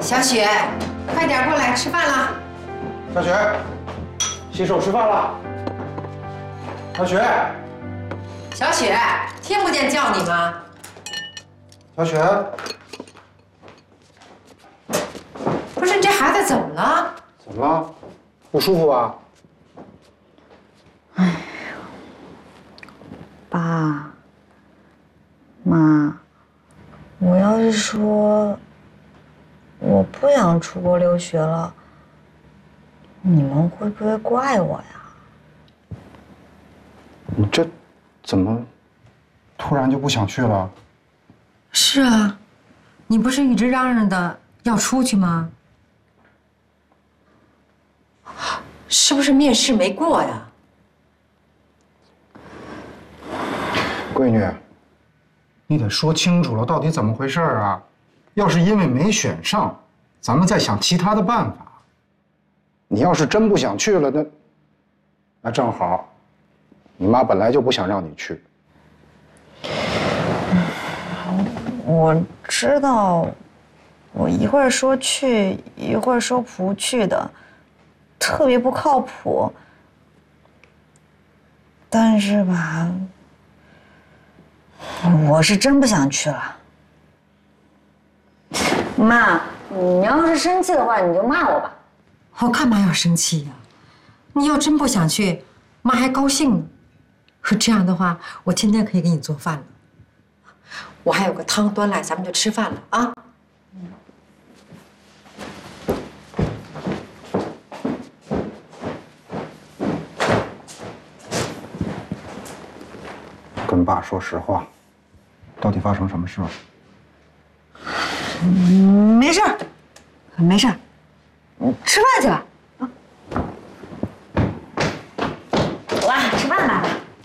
小雪，快点过来吃饭了。 小雪，洗手吃饭了。小雪， 小雪，听不见叫你吗？ 小雪， 不是你这孩子怎么了？ 怎么了？不舒服吧？ 哎呀，爸妈，我要是说我不想出国留学了，你们会不会怪我呀？ 你这怎么突然就不想去了？ 是啊，你不是一直嚷嚷的要出去吗？是不是面试没过呀？ 闺女，你得说清楚了，到底怎么回事啊？要是因为没选上，咱们再想其他的办法。你要是真不想去了，那正好，你妈本来就不想让你去。 我知道，我一会儿说去，一会儿说不去的，特别不靠谱。但是吧，我是真不想去了。妈，你要是生气的话，你就骂我吧。 我干嘛要生气呀？你要真不想去，妈还高兴呢。说这样的话，我天天可以给你做饭了。我还有个汤端来，咱们就吃饭了啊。 跟爸说实话，到底发生什么事了？ 没事儿，没事儿，吃饭去吧。